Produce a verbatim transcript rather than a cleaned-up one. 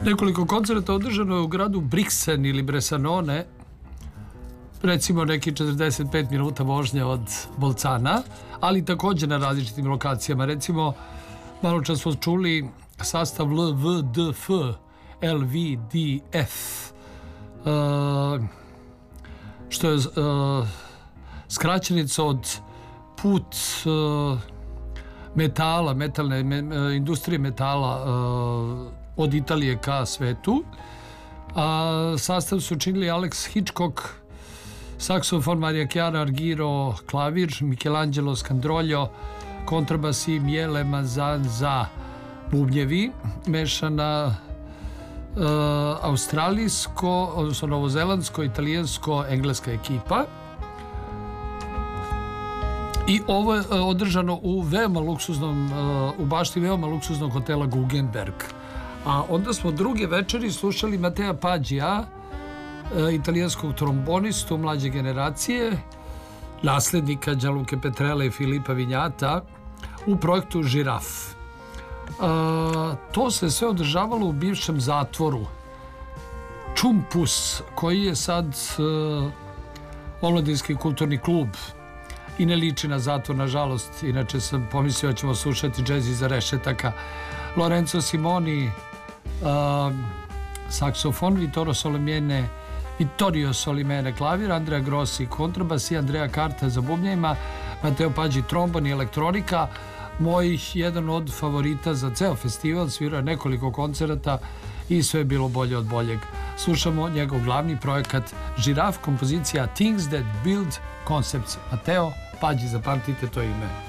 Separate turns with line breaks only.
Nekoliko koncerta održano je u gradu Brixen ili Bressanone, recimo neki četrdeset pet minuta vožnje od Bolcana, ali također na različitim lokacijama. Recimo, malo čas smo čuli sastav L V D F, L V D F, uh, što je uh, skraćenica od put uh, metala, metalne me, industrije metala uh, od Italije ka svetu. A sastav su činili Alex Hitchcock, saksofon, Maria Chiara Argiro, klavir, Michelangelo Scandroglio, kontrabas i Miele Mazanza, bubnjevi, mešana uh, australijsko, odnosno novozelandsko, italijansko, engleska ekipa. I ovo je uh, održano u veoma luksuznom, uh, u bašti veoma luksuznog hotela Guggenberg. A onda smo druge večeri slušali Matea Pađija, italijanskog trombonistu mlađe generacije, naslednika Gianluca Petrella i Filipa Vignata u projektu Žiraf. To se sve održavalo u bivšem zatvoru Čumpus, koji je sad omladinski kulturni klub i ne liči na zatvor, nažalost. Inače sam pomislio da ćemo slušati džez iza rešetaka. Lorenzo Simoni saksofon, Vittorio Solimene Vittorio Solimene klavir, Andrea Grossi kontrabas i Andrea Carta za bubnjevima, Mateo Pađi trombon i elektronika. Mojih jedan od favorita za ceo festival, svirao nekoliko koncerata i sve je bilo bolje od boljeg. Slušamo njegov glavni projekat Žiraf, kompozicija Things That Build Concepts. Mateo Pađi, zapamtite to ime.